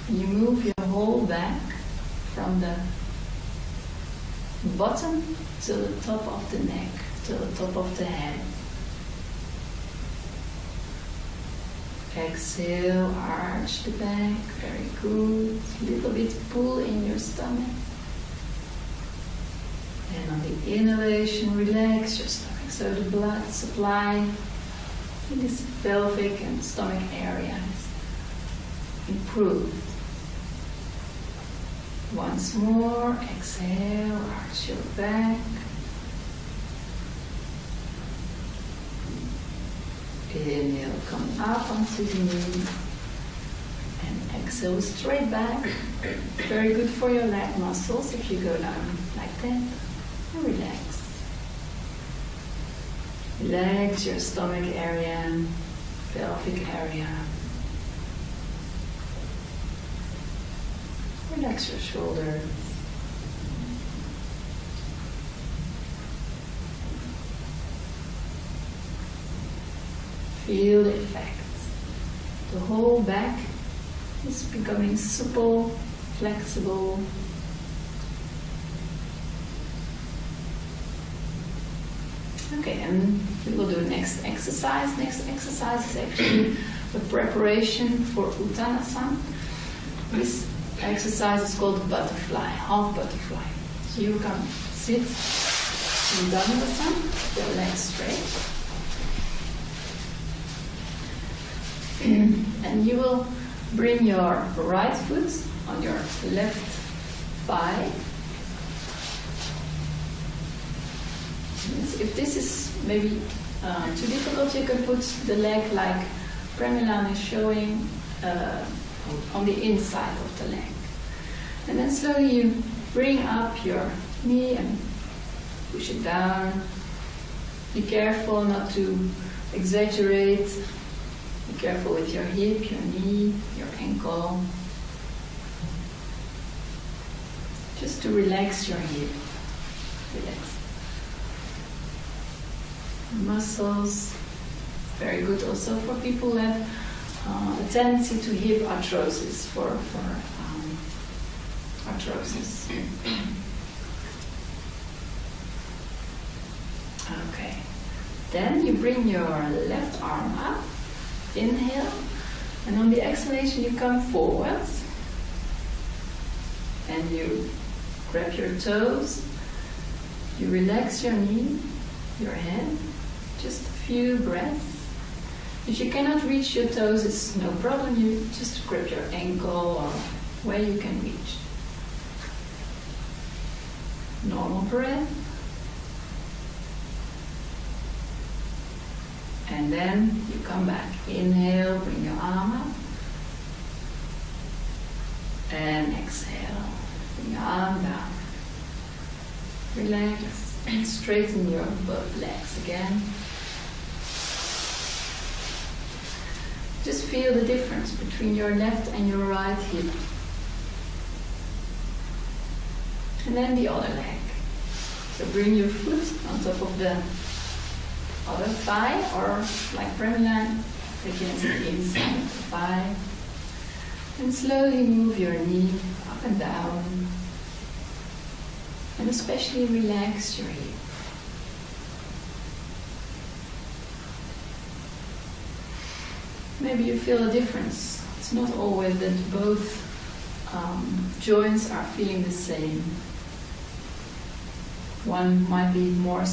You move your whole back from the bottom to the top of the neck, to the top of the head. Exhale, arch the back, very good. Little bit pull in your stomach. And on the inhalation, relax your stomach. So the blood supply in this pelvic and stomach area is improved. Once more, exhale, arch your back. Inhale, come up onto the knee. And exhale, straight back. Very good for your leg muscles if you go down like that. And relax. Relax your stomach area, pelvic area. Relax your shoulders. Feel the effect. The whole back is becoming supple, flexible. Okay, and we will do next exercise. Next exercise is actually the preparation for Uttanasana. This exercise is called butterfly, half butterfly. So you can sit in Dandasana, your legs straight. And you will bring your right foot on your left thigh. If this is maybe too difficult, you can put the leg like Premilan is showing on the inside of the leg. And then slowly you bring up your knee and push it down. Be careful not to exaggerate. Be careful with your hip, your knee, your ankle. Just to relax your hip. Relax. Muscles. Very good also for people who have a tendency to hip arthrosis, for arthrosis. Okay. Then you bring your left arm up. Inhale, and on the exhalation you come forwards and you grab your toes, you relax your knee, your head, just a few breaths. If you cannot reach your toes, it's no problem, you just grab your ankle or where you can reach. Normal breath. And then you come back. Inhale, bring your arm up. And exhale, bring your arm down. Relax and straighten your both legs again. Just feel the difference between your left and your right hip. And then the other leg. So bring your foot on top of the other thigh, or like Premilan against the inside of the thigh. And slowly move your knee up and down. And especially relax your hip. Maybe you feel a difference. It's not always that both joints are feeling the same. One might be more